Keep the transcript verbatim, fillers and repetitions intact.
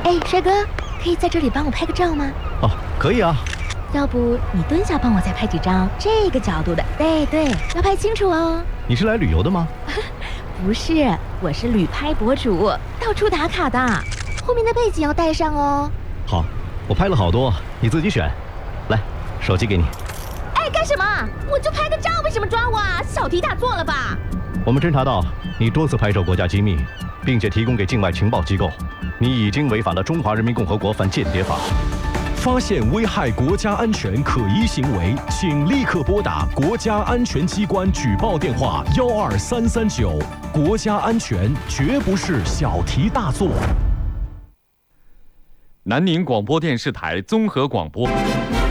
哎，帅哥，可以在这里帮我拍个照吗？ 哦，可以啊。 要不你蹲下帮我再拍几张这个角度的？对对，要拍清楚哦。 你是来旅游的吗？ 不是，我是旅拍博主，到处打卡的。后面的背景要带上哦。 好，我拍了好多，你自己选。来，手机给你。 哎，干什么？我就拍个照，为什么抓我啊？小题大做了吧？ 我们侦查到你多次拍摄国家机密，并且提供给境外情报机构，你已经违反了《中华人民共和国反间谍法》。 发现危害国家安全可疑行为，请立刻拨打国家安全机关举报电话幺二三三九。国家安全绝不是小题大做。 南宁广播电视台综合广播。